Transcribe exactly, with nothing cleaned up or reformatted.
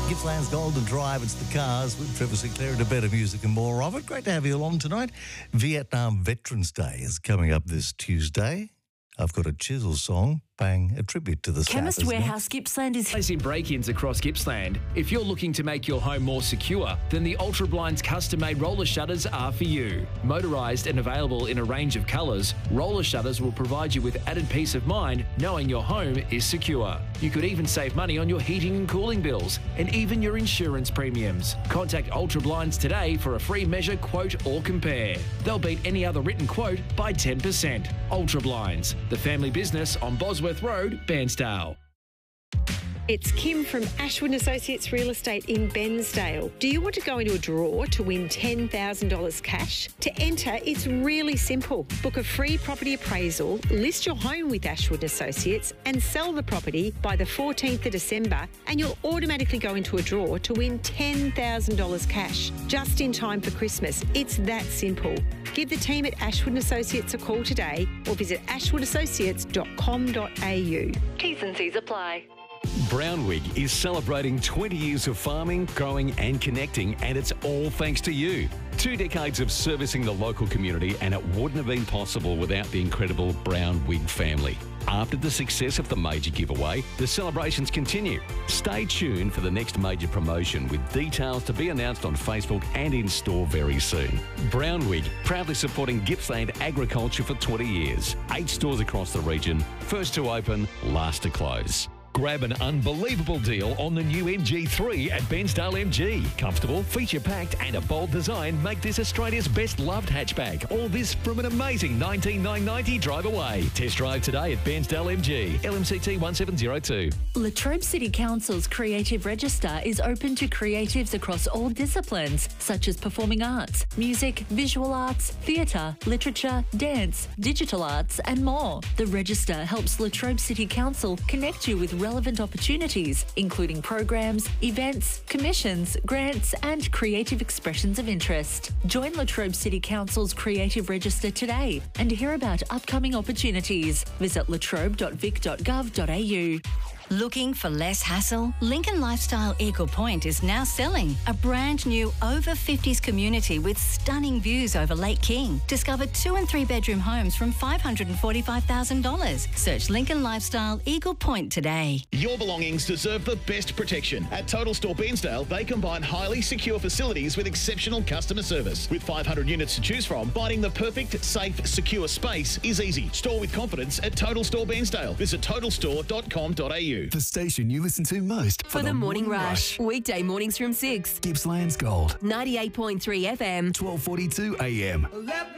Gippsland's Golden Drive, it's the cars with Trevor Sinclair to better music and more of it. Great to have you along tonight. Vietnam Veterans Day is coming up this Tuesday. I've got a Chisel song paying a tribute to the Chemist South, Warehouse Gippsland is In break-ins across Gippsland. If you're looking to make your home more secure, then the Ultra Blinds custom-made roller shutters are for you. Motorised and available in a range of colours, roller shutters will provide you with added peace of mind knowing your home is secure. You could even save money on your heating and cooling bills and even your insurance premiums. Contact Ultra Blinds today for a free measure, quote or compare. They'll beat any other written quote by ten percent. Ultra Blinds, the family business on Bosworth Road, Bairnsdale. It's Kim from Ashwood and Associates Real Estate in Bairnsdale. Do you want to go into a draw to win ten thousand dollars cash? To enter, it's really simple. Book a free property appraisal, list your home with Ashwood and Associates and sell the property by the fourteenth of December and you'll automatically go into a draw to win ten thousand dollars cash. Just in time for Christmas. It's that simple. Give the team at Ashwood and Associates a call today or visit ashwood associates dot com dot a u. T's and C's apply. Brownwig is celebrating twenty years of farming, growing and connecting, and it's all thanks to you. Two decades of servicing the local community, and it wouldn't have been possible without the incredible Brownwig family. After the success of the major giveaway, the celebrations continue. Stay tuned for the next major promotion with details to be announced on Facebook and in store very soon. Brownwig, proudly supporting Gippsland agriculture for twenty years. Eight stores across the region, first to open, last to close. Grab an unbelievable deal on the new M G three at Bairnsdale M G. Comfortable, feature-packed and a bold design make this Australia's best loved hatchback. All this from an amazing nineteen thousand nine hundred ninety drive away. Test drive today at Bairnsdale M G. L M C T one seven zero two. Latrobe City Council's Creative Register is open to creatives across all disciplines, such as performing arts, music, visual arts, theatre, literature, dance, digital arts and more. The Register helps Latrobe City Council connect you with relevant opportunities, including programs, events, commissions, grants and creative expressions of interest. Join Latrobe City Council's Creative Register today and hear about upcoming opportunities. Visit latrobe dot vic dot gov dot a u. Looking for less hassle? Lincoln Lifestyle Eagle Point is now selling a brand new over fifties community with stunning views over Lake King. Discover two and three bedroom homes from five hundred forty-five thousand dollars. Search Lincoln Lifestyle Eagle Point today. Your belongings deserve the best protection. At Total Store Bairnsdale, they combine highly secure facilities with exceptional customer service. With five hundred units to choose from, finding the perfect, safe, secure space is easy. Store with confidence at Total Store Bairnsdale. Visit total store dot com dot a u. The station you listen to most for, for the, the morning, morning rush. rush. Weekday mornings from six. Gippsland's Gold. ninety-eight point three F M. twelve forty-two A M.